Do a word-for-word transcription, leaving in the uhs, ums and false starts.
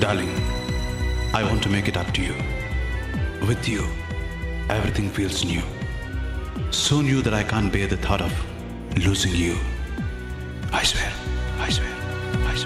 Darling, I want to make it up to you. With you, everything feels new. So new that I can't bear the thought of losing you. I swear, I swear, I swear.